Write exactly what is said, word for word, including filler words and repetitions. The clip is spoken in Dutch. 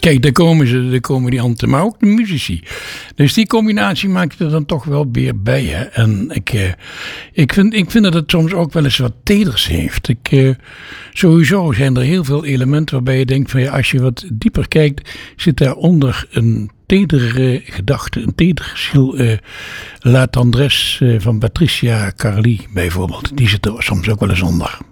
Kijk, daar komen ze, daar komen die anten, maar ook de muzici. Dus die combinatie maakt er dan toch wel weer bij. Hè? En ik, uh, ik, vind, ik vind dat het soms ook wel eens wat teders heeft. Ik, uh, sowieso zijn er heel veel elementen waarbij je denkt van ja, als je wat dieper kijkt, zit daaronder een tedere gedachte, een tedere ziel. Uh, La Tendresse uh, van Patricia Carly bijvoorbeeld, die zit er soms ook wel eens onder.